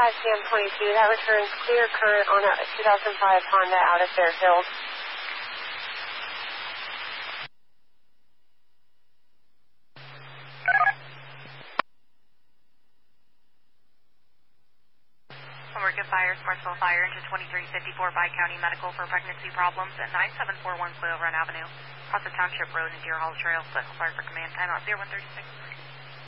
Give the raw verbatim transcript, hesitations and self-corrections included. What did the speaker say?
five p m twenty-two. That returns clear current on a two thousand five Honda out of Fairfield. Oregon Fire, Smartsville Fire, engine twenty-three fifty-four by County Medical for pregnancy problems at nine seven four one Quail Run Avenue, across the Township Road and Deer Hall Trail. Special fire for command, timeout zero one thirty-six.